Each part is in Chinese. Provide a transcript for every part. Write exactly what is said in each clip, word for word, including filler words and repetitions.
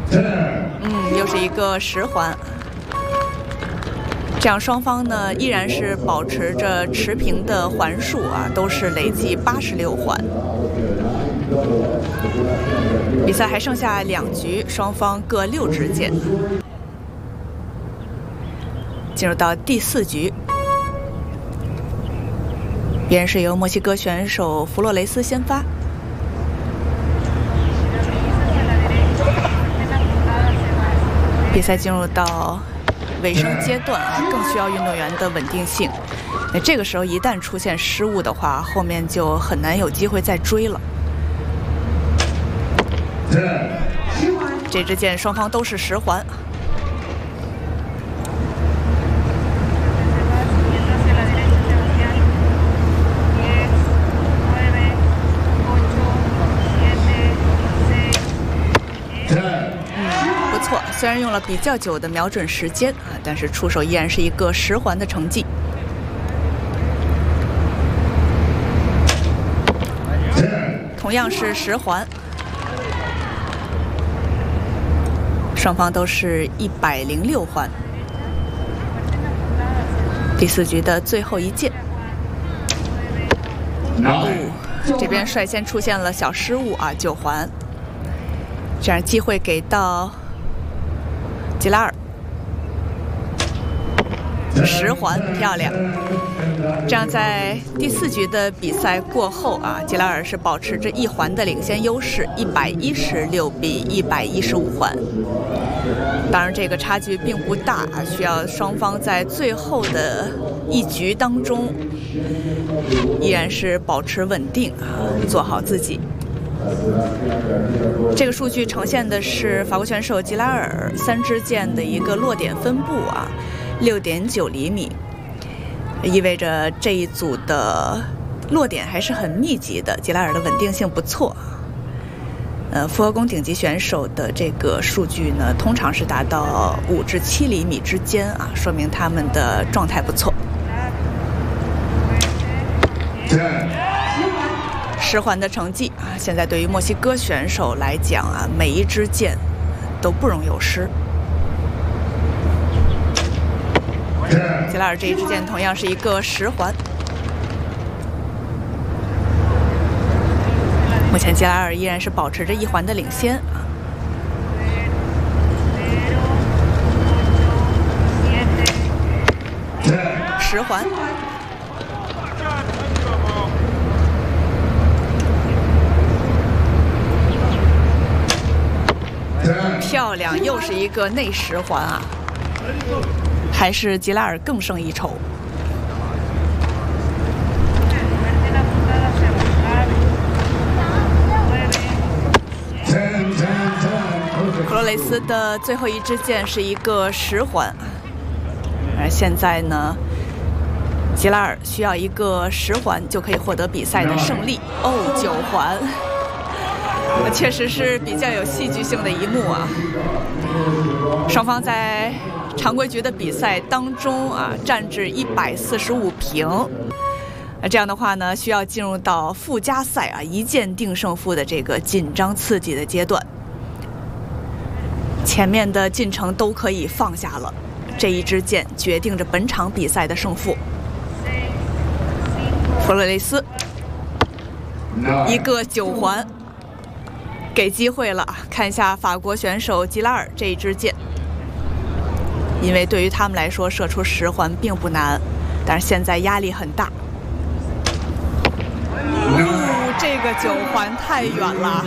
嗯，又是一个十环。这样双方呢依然是保持着持平的环数啊，都是累计八十六环。比赛还剩下两局，双方各六支箭。进入到第四局，依然是由墨西哥选手弗洛雷斯先发。比赛进入到尾声阶段啊，更需要运动员的稳定性。那这个时候一旦出现失误的话，后面就很难有机会再追了。这支箭双方都是十环。虽然用了比较久的瞄准时间啊，但是出手依然是一个十环的成绩。同样是十环，双方都是一百零六环。第四局的最后一箭，哦，这边率先出现了小失误啊，九环，这样机会给到吉拉尔，十环，漂亮。这样在第四局的比赛过后啊，吉拉尔是保持着一环的领先优势，一百一十六比一百一十五环。当然，这个差距并不大啊，需要双方在最后的一局当中，依然是保持稳定啊，做好自己。这个数据呈现的是法国选手吉拉尔三支箭的一个落点分布啊，六点九厘米，意味着这一组的落点还是很密集的，吉拉尔的稳定性不错。呃，复合弓顶级选手的这个数据呢，通常是达到五至七厘米之间啊，说明他们的状态不错。十环的成绩啊，现在对于墨西哥选手来讲啊，每一支箭都不容有失。吉拉尔这一支箭同样是一个十环。目前吉拉尔依然是保持着一环的领先啊。十环。漂亮，又是一个内十环啊，还是吉拉尔更胜一筹。弗洛雷斯的最后一支箭是一个十环，而现在呢，吉拉尔需要一个十环就可以获得比赛的胜利。哦，九环。确实是比较有戏剧性的一幕啊！双方在常规局的比赛当中啊，战至一百四十五平。那这样的话呢，需要进入到附加赛啊，一箭定胜负的这个紧张刺激的阶段。前面的进程都可以放下了，这一支箭决定着本场比赛的胜负。弗洛雷斯，一个九环。给机会了，看一下法国选手吉拉尔这一支箭，因为对于他们来说，射出十环并不难，但是现在压力很大。哦，这个九环太远了。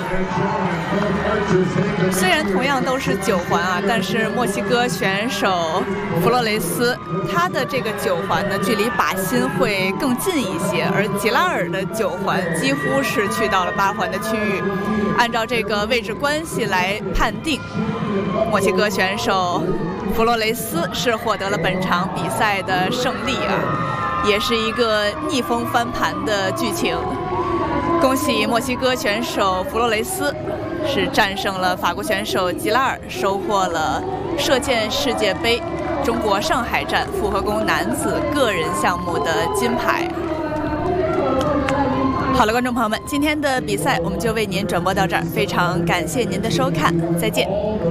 虽然同样都是九环啊，但是墨西哥选手弗洛雷斯他的这个九环呢，距离靶心会更近一些，而吉拉尔的九环几乎是去到了八环的区域。按照这个位置关系来判定，墨西哥选手弗洛雷斯是获得了本场比赛的胜利啊，也是一个逆风翻盘的剧情。恭喜墨西哥选手弗洛雷斯是战胜了法国选手吉拉尔，收获了射箭世界杯中国上海站复合弓男子个人项目的金牌。好了，观众朋友们，今天的比赛我们就为您转播到这儿，非常感谢您的收看，再见。